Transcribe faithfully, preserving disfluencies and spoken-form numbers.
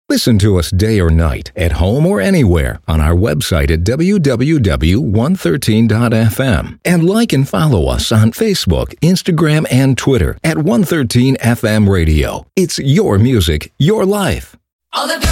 Listen to us day or night, at home or anywhere, on our website at w w w dot one thirteen dot f m. And like and follow us on Facebook, Instagram, and Twitter at one thirteen F M Radio. It's your music, your life. All the